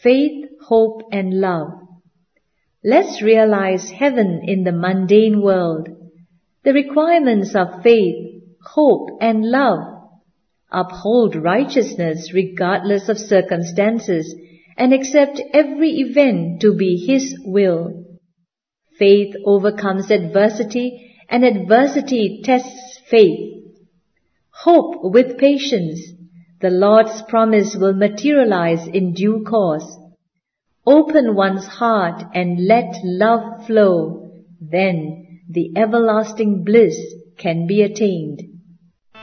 faith, hope, and love. Let's realize heaven in the mundane world. The requirements of faith, hope, and love. Uphold righteousness regardless of circumstances and accept every event to be His will. Faith overcomes adversity, and adversity tests faith. Hope with patience. The Lord's promise will materialize in due course. Open one's heart and let love flow. Then the everlasting bliss can be attained.